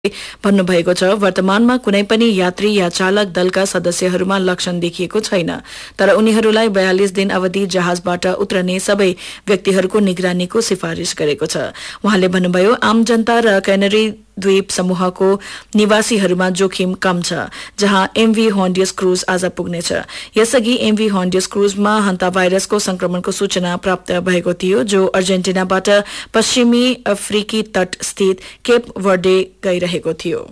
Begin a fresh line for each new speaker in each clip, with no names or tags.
भन्नुभएको छ। वर्तमानमा कुनै पनि यात्री या चालक दलका सदस्यहरूमा लक्षण देखिएको छैन, तर उनीहरूलाई 42 दिन अवधि जहाजबाट उत्रने सबै व्यक्तिहरूको निगरानीको सिफारिश गरेको छ। उहाँले भन्नुभयो, आम जनता र कैनरी द्वीप समूहको निवासीहरूमा जोखिम कम छ, जहाँ एमभी होन्डियस क्रूज आज पुग्नेछ। यसअघि एमभी होन्डियस क्रूजमा हन्ता भाइरसको संक्रमणको सूचना प्राप्त भएको थियो, जो अर्जेन्टिनाबाट पश्चिमी अफ्रिकी तट स्थित केप वर्डे गइरहेको थियो।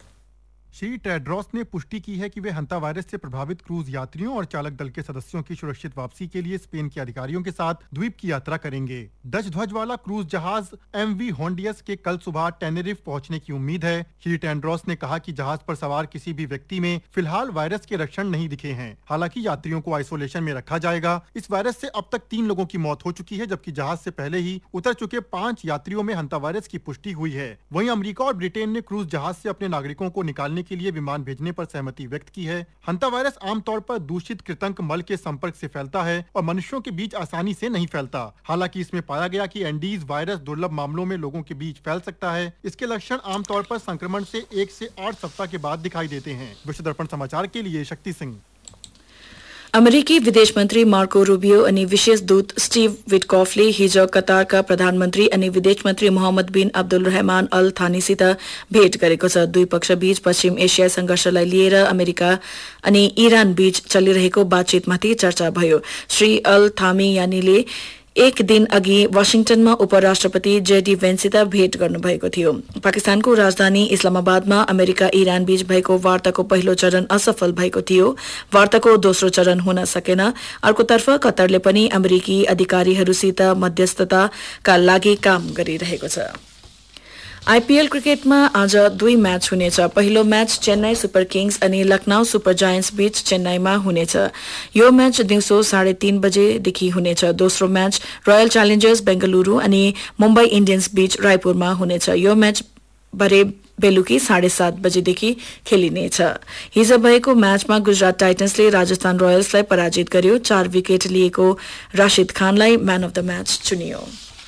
श्री टेड्रोस ने पुष्टि की है कि वे हंता वायरस से प्रभावित क्रूज यात्रियों और चालक दल के सदस्यों की सुरक्षित वापसी के लिए स्पेन के अधिकारियों के साथ द्वीप की यात्रा करेंगे। डच ध्वज वाला क्रूज जहाज एमवी होन्डियस के कल सुबह टेनेरिफ पहुंचने की उम्मीद है। श्री टेड्रोस ने कहा कि जहाज पर सवार किसी भी व्यक्ति में फिलहाल वायरस के लक्षण नहीं दिखे हैं। हालांकि यात्रियों को आइसोलेशन में रखा जाएगा। इस वायरस से अब तक 3 लोगों की मौत हो चुकी है, जबकि जहाज से पहले ही उतर चुके 5 यात्रियों में हंता वायरस की पुष्टि हुई है। वहीं अमेरिका और ब्रिटेन ने क्रूज जहाज से अपने नागरिकों को निकालने के लिए विमान भेजने पर सहमति व्यक्त की है। हंता वायरस आमतौर पर दूषित कृतंक मल के संपर्क से फैलता है और मनुष्यों के बीच आसानी से नहीं फैलता। हालांकि इसमें पाया गया कि एंडीज वायरस दुर्लभ मामलों में लोगों के बीच फैल सकता है। इसके लक्षण आमतौर पर संक्रमण से 1 से 8 सप्ताह के बाद दिखाई देते हैं। विश्व दर्पण समाचार के लिए शक्ति सिंह।
अमेरिकी विदेश मन्त्री मार्को रूबियो अनि विशेष दूत स्टीव विटकॉफले हिजो कतारका प्रधानमन्त्री अनि विदेश मन्त्री मोहम्मद बिन अब्दुल रहमान अल थानीसित भेट गरेको छ। दुई पक्षबीच पश्चिम एसिया संघर्षलाई लिएर अमेरिका अनि इरान बीच चलिरहेको बातचितमाथि चर्चा भयो। श्री अल थामियानीले एक दिन अघि वाशिंगटनमा उपराष्ट्रपति जेडी भेन्ससित भेट गर्नुभएको थियो। पाकिस्तानको राजधानी इस्लामाबादमा अमेरिका इरान बीच भएको वार्ताको पहिलो चरण असफल भएको थियो। वार्ताको दोस्रो चरण हुन सकेन। अर्कोतर्फ कतरले पनि अमेरिकी अधिकारीहरूसित मध्यस्थताका लागि काम गरिरहेको छ। आईपीएल क्रिकेटमा आज 2 म्याच हुनेछ। पहिलो म्याच चेन्नई सुपर किङ्स अनि लखनऊ सुपर जायन्ट्स बीच चेन्नईमा हुनेछ। यो म्याच दिउँसो 3:30 बजेदेखि हुनेछ। दोस्रो म्याच रोयल च्यालेन्जर्स बेंगलुरू अनि मुम्बई इन्डियन्स बीच रायपुरमा हुनेछ। यो म्याच बेलुकी 7:30 बजेदेखि खेलिनेछ। हिजो भएको म्याचमा गुजरात टाइटन्सले राजस्थान रोयल्सलाई पराजित गर्यो। 4 विकेट लिएको राशिद खानलाई man of the match चुनियो।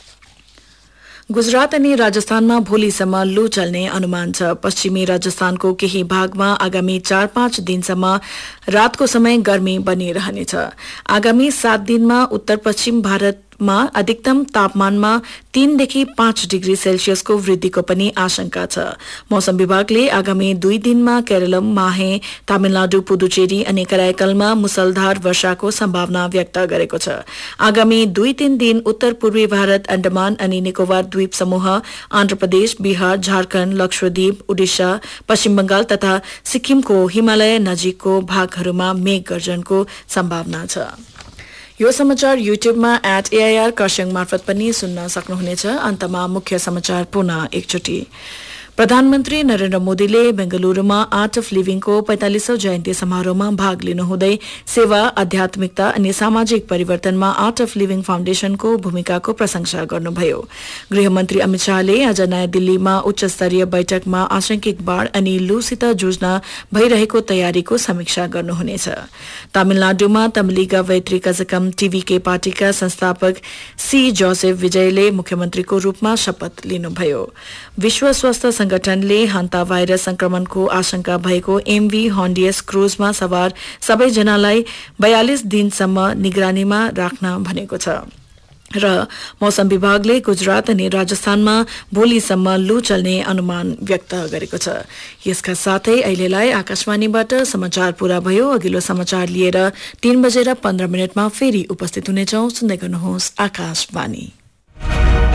Gujarat अनि राजस्थानमा भोलिसम्म लू चल्ने अनुमान छ। पश्चिमी राजस्थानको केही भागमा आगामी 4-5 दिनसम्म रातको समय गर्मी बनिरहनेछ। आगामी 7 दिनमा उत्तर पश्चिम भारतमा अधिकतम तापमानमा 3 देखि 5 डिग्री सेल्सियसको वृद्धिको पनि आशंका छ। मौसम विभागले आगामी 2 दिनमा केरलम, माहे, तमिलनाडु, पुदुचेरी अनि कराईकलमा मुसलधार वर्षाको सम्भावना व्यक्त गरेको छ। आगामी 2-3 दिन उत्तर पूर्वी भारत, अंडमान अनि निकोबार द्वीप समूह, आन्ध्र प्रदेश, बिहार, झारखण्ड, लक्षद्वीप, उडिसा, पश्चिम बंगाल तथा सिक्किमको हिमालय नजिकको भागहरूमा मेघ गर्जनको सम्भावना छ। यो समाचार युट्युबमा @AIR कर्स्याङ मार्फत पनि सुन्न सक्नुहुनेछ। अन्तमा मुख्य समाचार पुनः एकचोटि। प्रधानमन्त्री नरेन्द्र मोदीले बेंगलुरूमा आर्ट अफ लिभिङको 45औं जयन्ती समारोहमा भाग लिनुहुँदै सेवा, आध्यात्मिकता अनि सामाजिक परिवर्तनमा आर्ट अफ लिभिङ फाउन्डेशनको भूमिकाको प्रशंसा गर्नुभयो। गृहमन्त्री अमित शाहले आज नयाँ दिल्लीमा उच्च स्तरीय बैठकमा आशंकित बाढ़ अनि लूसित जुझ्न भइरहेको तयारीको समीक्षा गर्नुहुनेछ। तमिलनाडुमा तमिलिगा वैत्री कजकम टीवीके पार्टीका संस्थापक सी जोसेफ विजयले मुख्यमन्त्रीको रूपमा शपथ लिनुभयो। विश्व स्वास्थ्य संगठनले हन्ता भाइरस संक्रमणको आशंका भएको एमभी होन्डियस क्रूजमा सवार सबैजनालाई 42 दिनसम्म निगरानीमा राख्न भनेको छ। र मौसम विभागले गुजरात अनि राजस्थानमा भोलिसम्म लू चल्ने अनुमान व्यक्त गरेको छ। यसका साथै अहिलेलाई आकाशवाणीबाट समाचार पूरा भयो। अघिल्लो समाचार लिएर 3:15 फेरि उपस्थित हुनेछौं। सुन्दै गर्नुहोस् आकाशवाणी।